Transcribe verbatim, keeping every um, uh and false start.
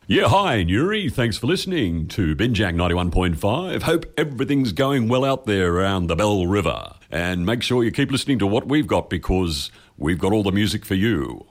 Yeah, hi, Nuri. Thanks for listening to Binjak ninety-one point five. Hope everything's going well out there around the Bell River. And make sure you keep listening to what we've got because we've got all the music for you.